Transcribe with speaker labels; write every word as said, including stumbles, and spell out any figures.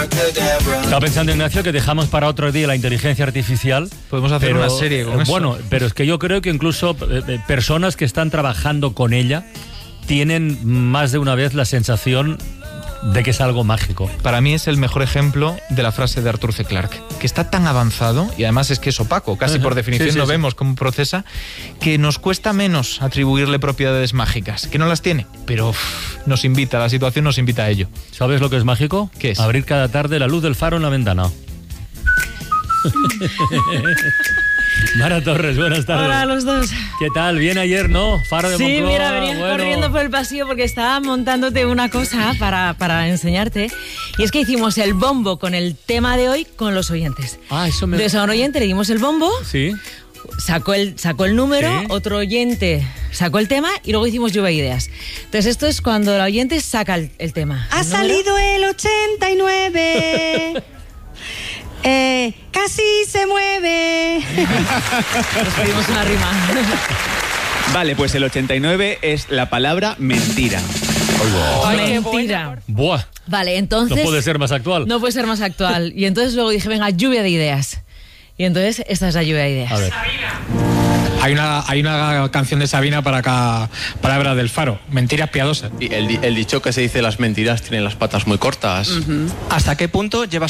Speaker 1: Estaba pensando, Ignacio, que dejamos para otro día la inteligencia artificial.
Speaker 2: Podemos hacer
Speaker 1: pero,
Speaker 2: una serie con
Speaker 1: eh,
Speaker 2: eso.
Speaker 1: Bueno, pero es que yo creo que incluso eh, personas que están trabajando con ella tienen más de una vez la sensación de que es algo mágico.
Speaker 2: Para mí es el mejor ejemplo de la frase de Arthur C. Clarke, que está tan avanzado, y además es que es opaco, casi por definición
Speaker 1: sí, sí,
Speaker 2: no
Speaker 1: sí.
Speaker 2: vemos cómo procesa, que nos cuesta menos atribuirle propiedades mágicas, que no las tiene, pero uff, nos invita, la situación nos invita a ello.
Speaker 1: ¿Sabes lo que es mágico?
Speaker 2: ¿Qué es?
Speaker 1: Abrir cada tarde la luz del faro en la ventana. Mara Torres, buenas tardes.
Speaker 3: Hola a los dos.
Speaker 1: ¿Qué tal? Bien ayer, ¿no? Faro de
Speaker 3: Sí,
Speaker 1: Moncloa.
Speaker 3: mira, venías
Speaker 1: bueno.
Speaker 3: corriendo por el pasillo porque estaba montándote una cosa para, para enseñarte. Y es que hicimos el bombo con el tema de hoy con los oyentes.
Speaker 1: Ah, eso me...
Speaker 3: Entonces a un oyente le dimos el bombo,
Speaker 1: Sí.
Speaker 3: sacó el, sacó el número,
Speaker 1: Sí.
Speaker 3: otro oyente sacó el tema y luego hicimos lluvia de ideas. Entonces esto es cuando el oyente saca el, el tema.
Speaker 4: Ha
Speaker 3: ¿El número?
Speaker 4: salido el ochenta y nueve. eh, casi se mueve.
Speaker 3: Nos pedimos una rima.
Speaker 5: Vale, pues el ochenta y nueve es la palabra mentira.
Speaker 3: Mentira.
Speaker 1: Buah,
Speaker 3: Vale, entonces...
Speaker 1: no puede ser más actual.
Speaker 3: No puede ser más actual. Y entonces luego dije, venga, lluvia de ideas. Y entonces esta es la lluvia de ideas.
Speaker 1: A ver.
Speaker 6: Hay una, hay una canción de Sabina para cada palabra del faro, mentiras piadosas.
Speaker 7: Y el, di- el dicho que se dice las mentiras tienen las patas muy cortas.
Speaker 8: ¿Hasta qué punto lleva